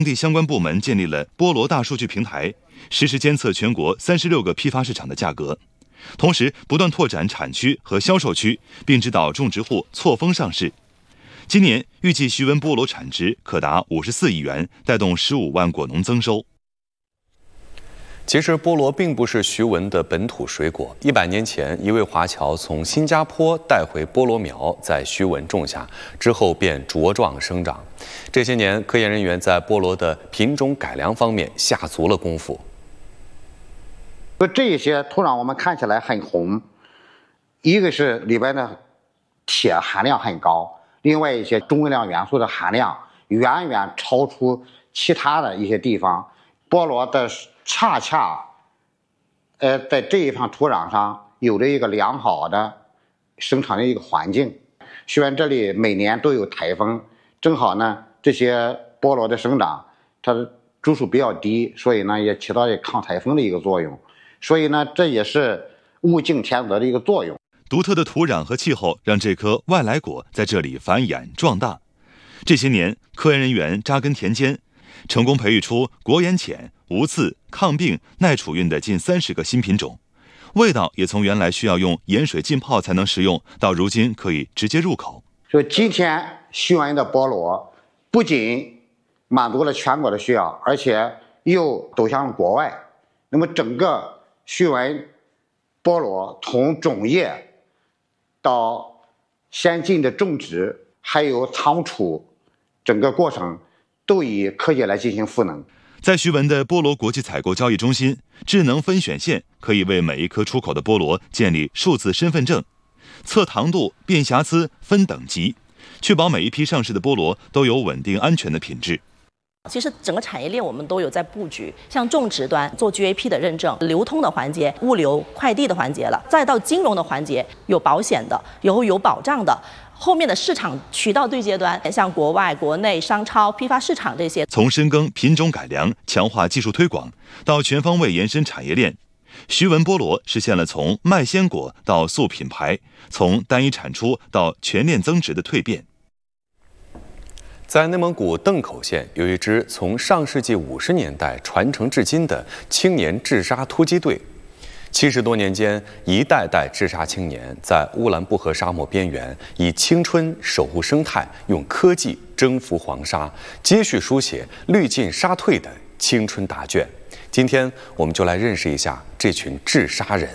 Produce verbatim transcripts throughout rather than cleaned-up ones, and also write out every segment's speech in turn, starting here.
地相关部门建立了菠萝大数据平台，实时监测全国三十六个批发市场的价格，同时不断拓展产区和销售区，并指导种植户错峰上市。今年预计徐闻菠萝产值可达五十四亿元，带动十五万果农增收。 其实菠萝并不是徐闻的本土水果。一百年前，一位华侨从新加坡带回菠萝苗，在徐闻种下，之后便茁壮生长。这些年，科研人员在菠萝的品种改良方面下足了功夫。 这些土壤我们看起来很红，一个是里边的铁含量很高，另外一些中微量元素的含量远远超出其他的一些地方。菠萝的恰恰，呃，在这一片土壤上有着一个良好的生长的一个环境。徐闻这里每年都有台风，正好呢，这些菠萝的生长，它的株数比较低，所以呢也起到一个抗台风的一个作用。所以呢，这也是物竞天择的一个作用。 独特的土壤和气候让这颗外来果在这里繁衍壮大。这些年，科研人员扎根田间，成功培育出果眼浅、无刺、抗病、耐储运的近三十个新品种，味道也从原来需要用盐水浸泡才能食用，到如今可以直接入口。 所以今天徐闻的菠萝不仅满足了全国的需要，而且又走向了国外。那么整个徐闻菠萝从种业到先进的种植，还有仓储，整个过程都以科技来进行赋能。 在徐闻的菠萝国际采购交易中心，智能分选线可以为每一颗出口的菠萝建立数字身份证，测糖度、辨瑕疵、分等级，确保每一批上市的菠萝都有稳定安全的品质。 其实整个产业链我们都有在布局，像种植端做 G A P 的认证，流通的环节、物流、快递的环节了，再到金融的环节，有保险的，有有保障的。后面的市场渠道对接端，像国外、国内商超、批发市场这些， 从深耕品种改良、强化技术推广，到全方位延伸产业链，徐闻菠萝实现了从卖鲜果到塑品牌，从单一产出到全链增值的蜕变。 在内蒙古邓口县，有一支从上世纪五十年代传承至今的青年治沙突击队。七十多年间，一代代治沙青年在乌兰布和沙漠边缘，以青春守护生态，用科技征服黄沙，继续书写绿尽沙退的青春答卷。今天，我们就来认识一下这群治沙人。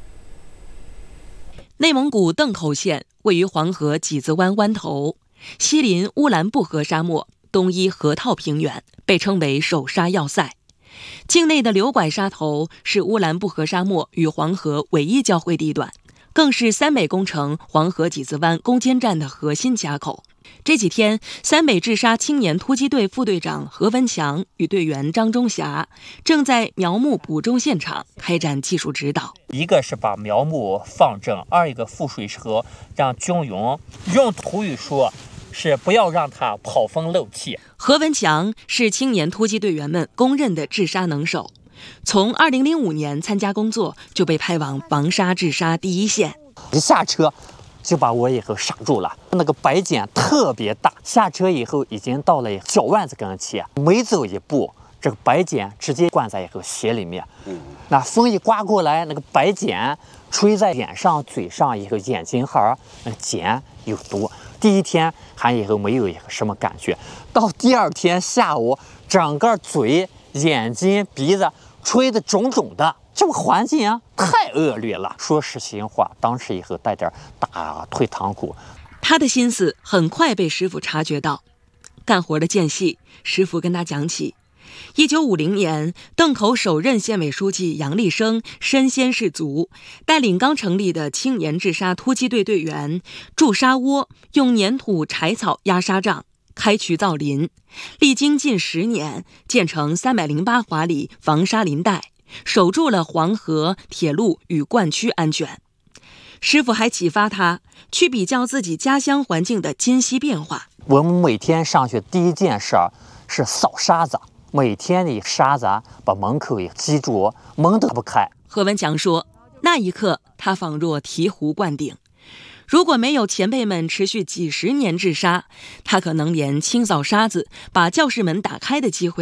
内蒙古邓口县位于黄河几子湾湾头，西临乌兰布和沙漠，东依河套平原，被称为守沙要塞。境内的流拐沙头是乌兰布和沙漠与黄河唯一交汇地段，更是三美工程黄河几子湾攻坚战的核心卡口。这几天，三美治沙青年突击队副队长何文强与队员张忠霞正在苗木捕种现场开展技术指导。 一个是把苗木放正，二一个覆水时候让均匀，用土语说是不要让它跑风漏气。 何文强是青年突击队员们公认的治沙能手，从二零零五年参加工作就被派往防沙治沙第一线。 一下车就把我以后刹住了，那个白碱特别大，下车以后已经到了脚腕子跟前，每走一步，这个白碱直接灌在以后血里面。嗯，那风一刮过来，那个白碱吹在脸上、嘴上以后，眼睛哈，那个碱有毒。第一天还以后没有什么感觉，到第二天下午，整个嘴、眼睛、鼻子吹得肿肿的，这个环境啊太恶劣了。说实心话，当时以后带点打退堂鼓。 他的心思很快被师傅察觉到，干活的间隙，师傅跟他讲起一九五零年，邓口首任县委书记杨立生身先士卒，带领刚成立的青年治沙突击队队员筑沙窝，用粘土、柴草压沙障，开渠造林，历经近十年，建成三百零八华里防沙林带，守住了黄河、铁路与灌区安全。师傅还启发他去比较自己家乡环境的今昔变化。 我们每天上学第一件事儿是扫沙子。每天的沙子把门口也积住，门都不开。 何文强说，那一刻他仿若醍醐灌顶。如果没有前辈们持续几十年治沙，他可能连清扫沙子、把教室门打开的机会